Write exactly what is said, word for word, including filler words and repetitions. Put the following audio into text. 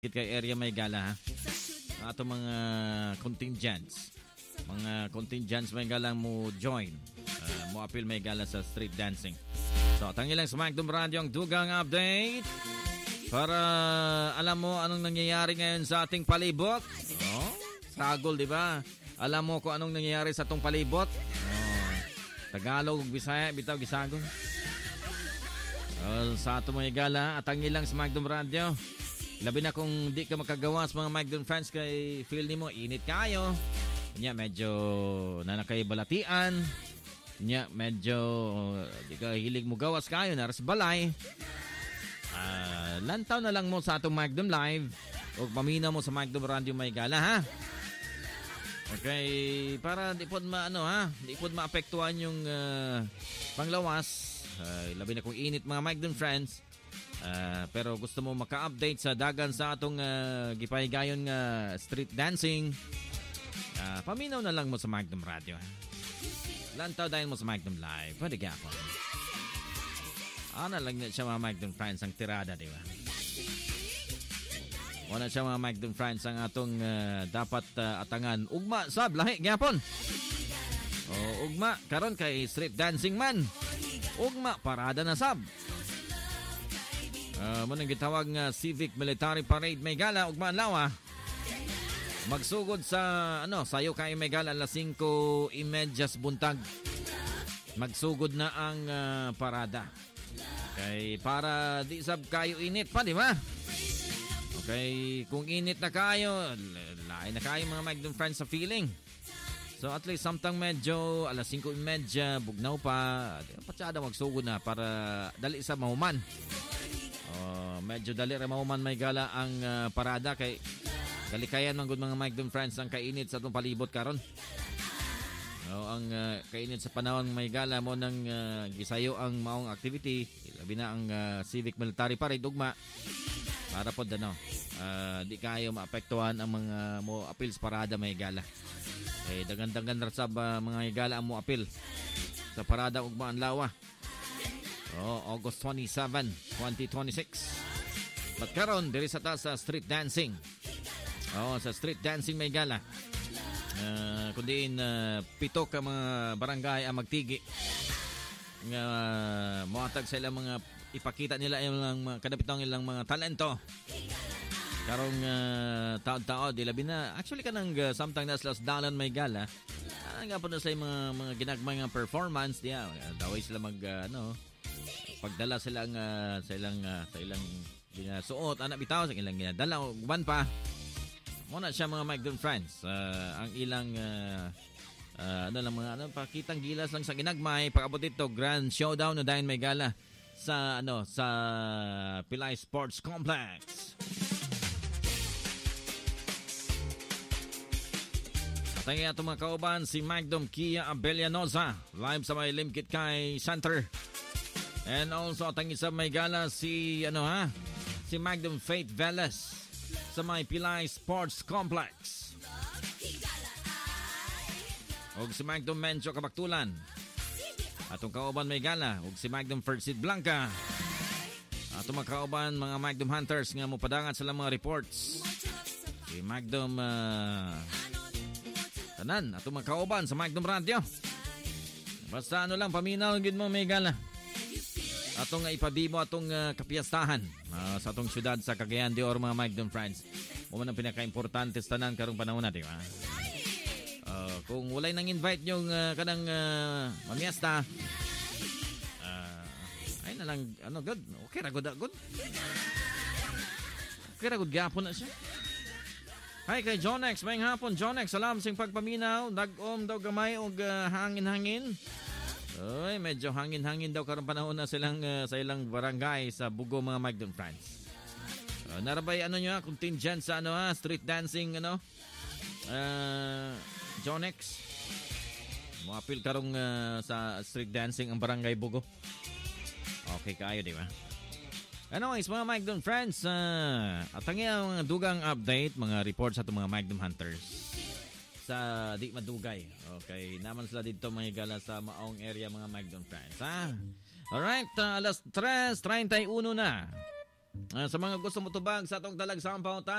kay area may gala ha. Ato mga contingents. Mga contingents may gala mo join. Uh, mo appeal may gala sa street dancing. So, tangi lang sa Magdum Radio ang dugang update para alam mo anong nangyayari ngayon sa ating palibot. Oh, sagol, di ba? Alam mo kung anong nangyayari sa atong palibot. Oh, Tagalog, Bisaya, bitaw gisagol. Oh, sa ato mga gala at tangi lang sa Magdum Radio. Labi na kung di ka makagawa sa mga Magdum friends kay feel ni mo, init kayo. Kanya medyo nanakay balatian. Kanya medyo di ka hilig mo gawas kayo, naras balay. Uh, lantaw na lang mo sa atong Magdum Live o pamina mo sa Magdum Radio may gala ha. Okay, para di pod maano ha, di pod maapektuhan yung uh, panglawas. Uh, labi na kung init mga Magdum friends. Uh, pero gusto mo maka-update sa dagan sa atong uh, gipahigayon nga uh, street dancing, uh, paminaw na lang mo sa Magdum Radio. Lantaw dahil mo sa Magdum Live. Pwede kaya ako. Ano lang na siya mga Magdum friends ang tirada, di ba? Wala siya mga Magdum friends ang atong uh, dapat uh, atangan. Ugma sab lahi gyapon. O ugma karon kay street dancing man. Ugma parada na sab. Uh, munang gitawag nga Civic Military Parade may gala ugma lawa. Magsugod sa ano sayo kay may gala alas singko imedyas buntag. Magsugod na ang uh, parada. Okay, para di sab kayo init pa, di ba? Okay, kung init na kayo, lain na kayo mga Magdum friends sa feeling. So at least samtang medyo alas singko imedya bugnaw pa, patsada magsugod na para dali sa mahuman. Uh, medyo dali rin mahuman may gala ang uh, parada kay galikayan man gud mga Magdum friends ang kainit sa itong palibot karon. Uh, ang uh, kainit sa panahon may gala mo nang uh, gisayo ang maong activity, labi na ang uh, Civic Military Parade ugma para pod ano uh, di kayo maapektuhan ang mga mo appeals parada may gala. Eh dagan-dagan ra sab uh, mga gala ang mo appeal sa parada ugma ang lawa. Oh, August twenty-seventh, twenty twenty-six. But karon diri sa ta sa street dancing. Oh, sa street dancing may gala. Uh, kundi uh, pito ka mga barangay ang magtigi. Nga uh, moatag sa ilang mga ipakita nila ilang mga kadapitong ilang mga talento. Karong uh, taon-taon di labi na. Actually kanang uh, samtang nas last dalan may gala. Ano nga po na sa mga mga ginagmay nga performance diya. Daway sila mag uh, ano pagdala silang uh, sa ilang uh, sa ilang ginasuot anak bitaw sa ilang ginadala uban pa mo na siya mga Magdum friends uh, ang ilang uh, uh, ano lang mga ano pakitang gilas lang sa ginagmay pag-abot dito grand showdown na dahil may gala sa ano sa Pilay Sports Complex. Tangi ato mga kauban si Magdum Kia Abellanoza live sa may Limkit Kay Center. And also tangi sa may gala si ano ha si Magdum Faith Velas sa may Pilay Sports Complex. Og si Magdum Mencho Kabaktulan. Atong kauban may gala og si Magdum Fersid Blanca. Atong mga kauban mga Magdum Hunters nga mopadangat sa mga reports. Si Magdum uh, tanan atong mga kauban sa Magdum Radio. Basta ano lang paminaw gid mo may gala. Atong uh, ipabibo atong uh, kapiyastahan uh, sa atong syudad sa Cagayan de Oro mga Magdum friends. Mo man ang pinaka-importante sa tanan karong panahon natin, ha. Uh, kung walay nang invite yung uh, kanang uh, mamiesta, uh, ay na lang ano good. Okay ra good good. Okay ra good gyapon na siya. Hi kay Jonex, mayng hapon Jonex. Salam sing pagpaminaw, dag-om daw gamay og uh, hangin-hangin. Oy, medyo hangin-hangin daw karon panahon na silang uh, sa ilang barangay sa Bugo mga Magdum friends. Uh, narabay ano niya contingent sa ano ha, street dancing ano. Uh, Jonex. Mo appeal karong uh, sa street dancing ang barangay Bugo. Okay kayo, di ba? Anyways, mga Magdum friends, uh, atangi ang dugang update, mga reports sa mga Magdum Hunters. Sa di madugay. Okay, naman sila dito mga gala sa maong area mga Magdum friends. Ha? Alright, uh, alas tres treinta y uno na. Uh, sa mga gusto mo tubag sa atong Talagsampang